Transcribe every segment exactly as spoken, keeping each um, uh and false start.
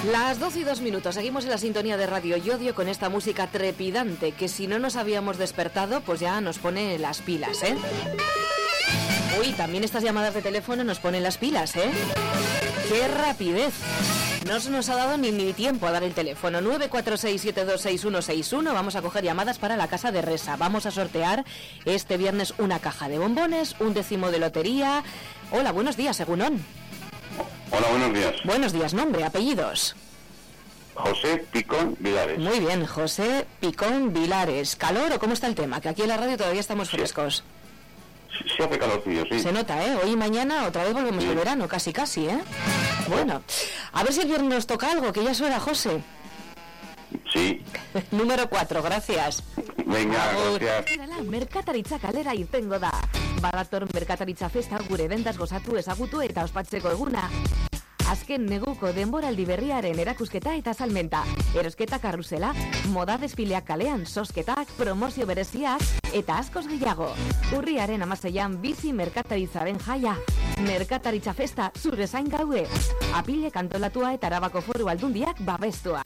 Las doce y dos minutos, seguimos en la sintonía de Radio Yodio con esta música trepidante que si no nos habíamos despertado, pues ya nos pone las pilas, ¿eh? Uy, también estas llamadas de teléfono nos ponen las pilas, ¿eh? ¡Qué rapidez! No se nos ha dado ni, ni tiempo a dar el teléfono. nueve cuatro seis siete dos seis uno seis uno. Vamos a coger llamadas para la Casa de Resa. Vamos a sortear este viernes una caja de bombones, un décimo de lotería. Hola, buenos días, Egunon. Hola, buenos días. Buenos días, nombre, apellidos. José Picón Vilares. Muy bien, José Picón Vilares. ¿Calor o cómo está el tema? Que aquí en la radio todavía estamos Sí. frescos. Sí, hace calorcillo, sí. Se nota, ¿eh? Hoy y mañana otra vez volvemos Sí. al verano, casi casi, ¿eh? Bueno, a ver si el viernes nos toca algo, que ya suena, José. Sí. Número cuatro, gracias. Venga, Agur. gracias. Merkataritza kalera irtengo da. Badator merkataritza festa gure dendaz gozatu ezagutu eta ospatzeko eguna. Azken neguko denboraldi berriaren erakusketa eta salmenta. Erosketa karrusela, moda despileak kalean, sosketak, promozio bereziak eta askoz gehiago. Urriaren amaseian bizi merkataritzaren jaia. Merkataritza festa zure zain gaude. Apile kantolatua eta Arabako Foru Aldundiak babestua.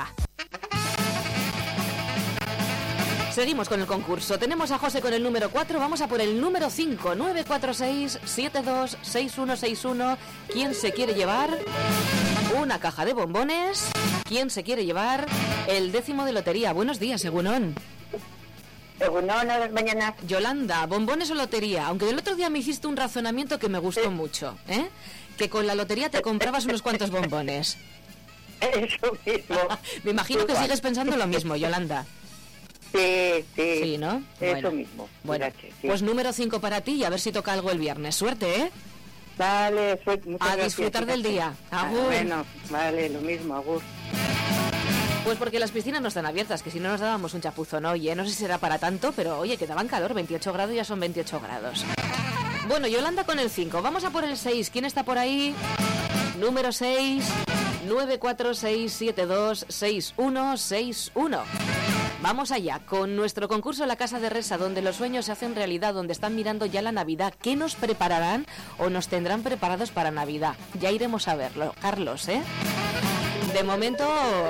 Seguimos con el concurso. Tenemos a José con el número cuatro. Vamos a por el número cinco. nueve cuatro seis siete dos seis uno seis uno. ¿Quién se quiere llevar una caja de bombones? ¿Quién se quiere llevar el décimo de lotería? Buenos días, Egunon. Egunon, a las mañanas. Yolanda, ¿bombones o lotería? Aunque el otro día me hiciste un razonamiento que me gustó mucho, ¿eh? Que con la lotería te comprabas unos cuantos bombones. Eso mismo. Me imagino que sigues pensando lo mismo, Yolanda. Sí, sí. Sí, ¿no? Eso Bueno. mismo. Bueno, Gracias, sí. pues número cinco para ti y a ver si toca algo el viernes. Suerte, ¿eh? Vale, suerte. Muchas A gracias, disfrutar del fíjate. día. Ah, Agur. bueno, vale, lo mismo, agur. Pues porque las piscinas no están abiertas, que si no nos dábamos un chapuzón hoy, ¿eh? No sé si será para tanto, pero oye, que daban calor, veintiocho grados, ya son veintiocho grados. Bueno, Yolanda con el cinco. Vamos a por el seis. ¿Quién está por ahí? Número seis. nueve cuatro seis siete dos seis uno seis uno. Vamos allá, con nuestro concurso La Casa de Resa, donde los sueños se hacen realidad, donde están mirando ya la Navidad. ¿Qué nos prepararán o nos tendrán preparados para Navidad? Ya iremos a verlo. Carlos, ¿eh? De momento,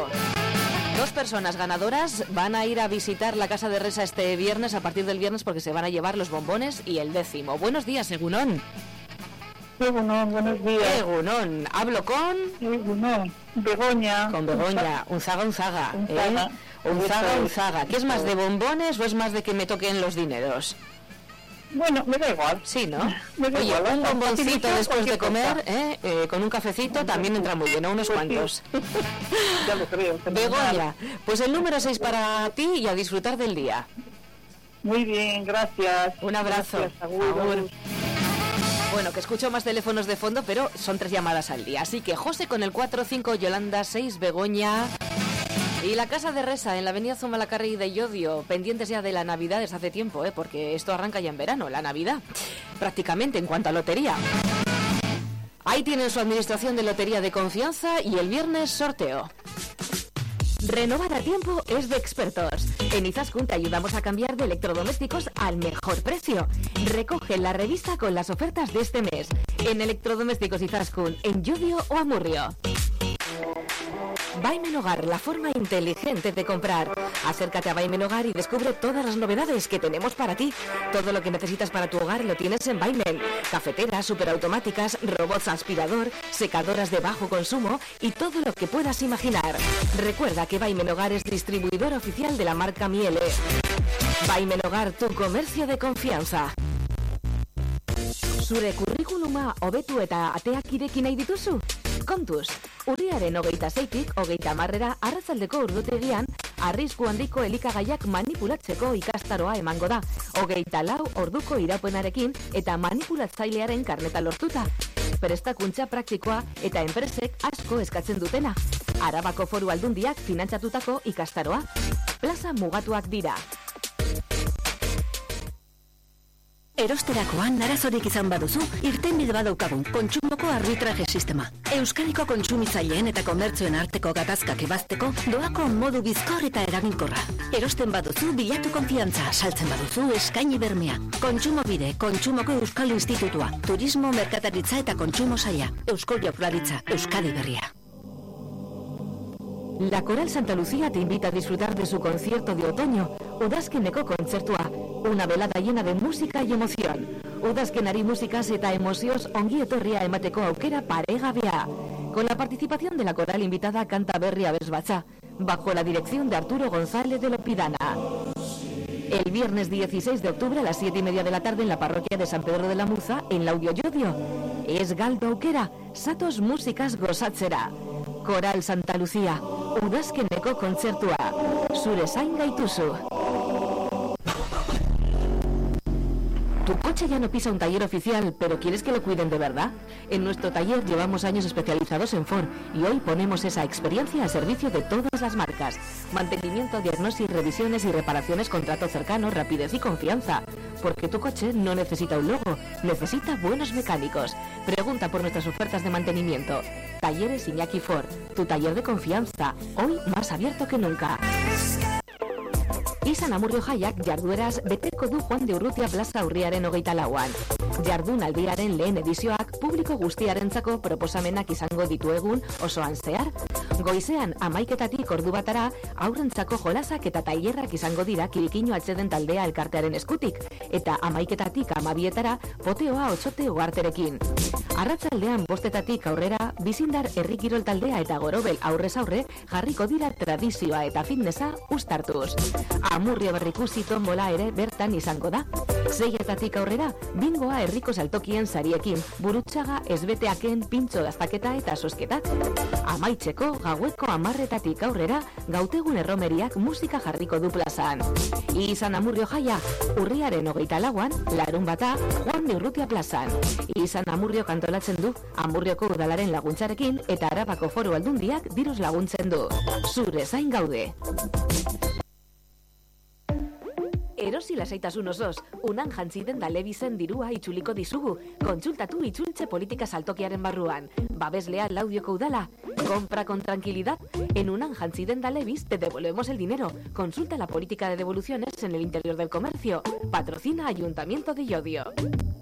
dos personas ganadoras van a ir a visitar la Casa de Resa este viernes, a partir del viernes, porque se van a llevar los bombones y el décimo. Buenos días, Egunon. Egunon, buenos días. Egunon, hablo con... Egunon, Begoña. Con Begoña, Unzaga, Unzaga. Unzaga. ¿eh? Unzaga, Unzaga. ¿Qué es más, de bombones o es más de que me toquen los dineros? Bueno, me da igual. Sí, ¿no? Me da Oye, igual, un hasta bomboncito facilitar después de cualquier comer, ¿eh? Eh, con un cafecito también entra muy bien, ¿no? Unos Pues sí. cuantos. Ya lo creo. fenomenal. Begoña, pues el número seis para ti y a disfrutar del día. Muy bien, gracias. Un abrazo. Gracias, agur. Agur. Bueno, que escucho más teléfonos de fondo, pero son tres llamadas al día. Así que José con el cuatro, cinco, Yolanda, seis, Begoña. Y la Casa de Resa en la avenida Zumalacárregui de Llodio, pendientes ya de la Navidad desde hace tiempo, ¿eh? Porque esto arranca ya en verano, la Navidad, prácticamente en cuanto a lotería. Ahí tienen su administración de lotería de confianza y el viernes sorteo. Renovar a tiempo es de expertos. En Izaskun te ayudamos a cambiar de electrodomésticos al mejor precio. Recoge la revista con las ofertas de este mes en Electrodomésticos Izaskun, en Llodio o Amurrio. Baimen Hogar, la forma inteligente de comprar. Acércate a Baimen Hogar y descubre todas las novedades que tenemos para ti. Todo lo que necesitas para tu hogar lo tienes en Baimen. Cafeteras, superautomáticas, robots aspirador, secadoras de bajo consumo y todo lo que puedas imaginar. Recuerda que Baimen Hogar es distribuidor oficial de la marca Miele. Baimen Hogar, tu comercio de confianza. Zure kurrikuluma hobetu eta ateak ireki nahi dituzu? Kontuz, urriaren hogeita zeitik, hogeita hamarrera, arratzaldeko ordutegian, arrisku handiko elikagaiak manipulatzeko ikastaroa emango da. Hogeita lau orduko irapenarekin eta manipulatzailearen karneta lortuta. Prestakuntza praktikoa eta enpresek asko eskatzen dutena. Arabako Foru Aldundiak finantzatutako ikastaroa. Plaza mugatuak dira. Erosterakoan arazorik izan baduzu, irtenbide badaukagun kontsumoko arbitraje sistema. Euskadiko kontsumitzaileen eta komertzioen arteko gatazkak ebazteko doako modu bizkor eta eraginkorra. Erosten baduzu bilatu konfiantza, saltzen baduzu eskaini bermea. Kontsumobide, Kontsumoko Euskal Institutua, Turismo, Merkataritza eta Kontsumo Saila, Eusko Jaurlaritza, Euskadi Berria. La Coral Santa Lucía te invita a disfrutar de su concierto de otoño, Udazkeneko kontzertua, una velada llena de música y emoción. Udazkenari musikaz eta emozioz ongi etorria emateko aukera paregabea. Con la participación de la coral invitada Canta Berri Abesbatza, bajo la dirección de Arturo González de Lopidana. El viernes dieciséis de octubre a las siete y media de la tarde en la parroquia de San Pedro de la Muza, en Laudio Llodio. Es galdo aukera, satos músicas gozatzera. Coral Santa Lucía, Udazkeneko kontzertua, zure zain gaituzu. ¿Tu coche ya no pisa un taller oficial, pero quieres que lo cuiden de verdad? En nuestro taller llevamos años especializados en Ford y hoy ponemos esa experiencia al servicio de todas las marcas. Mantenimiento, diagnosis, revisiones y reparaciones con trato cercano, rapidez y confianza. Porque tu coche no necesita un logo, necesita buenos mecánicos. Pregunta por nuestras ofertas de mantenimiento. Talleres Iñaki Ford, tu taller de confianza, hoy más abierto que nunca. Izan Amurrio jaiak jardueraz beteko du Juan de Urrutia plaza urriaren hogeita lauan. Jardunaldiaren lehen edizioak publiko guztiarentzako proposamenak izango ditu egun osoan zehar. Goizean amaiketatik ordu batara aurrentzako jolasak eta tailerrak izango dira Kirikino atzeden taldea elkartearen eskutik, eta amaiketatik amabietara poteoa otsote uarterekin. Arratzaldean bostetatik aurrera bizindar herrikirol taldea eta gorobel aurrez aurre jarriko dira tradizioa eta fitnessa uztartuz. Amurrio berrikusi tombola ere bertan izango da. Seietatik aurrera bingoa herriko saltokien sariekin, burutsaga ezbeteaken pintxo daztaketa eta sosketak. Amaitzeko gaueko amarretatik aurrera gautegun erromeriak musika jarriko du plazan. Izan Amurrio jaia, urriaren hogeita lauan, larun bata, Juan de Urrutia plazan. Izan Amurrio kantolatzen du, Amurrioko udalaren laguntzarekin eta Arabako Foru Aldundiak diruz laguntzen du. Zure zain gaude. Erosi lasaitasun osoz, unan jantziden da lebizen dirua itzuliko dizugu. Kontsultatu itzultze politika saltokiaren barruan. Babeslea Laudioko udala. Compra con tranquilidad. En unan jantziden da lebiz te devolvemos el dinero. Consulta la política de devoluciones en el interior del comercio. Patrocina Ayuntamiento de Llodio.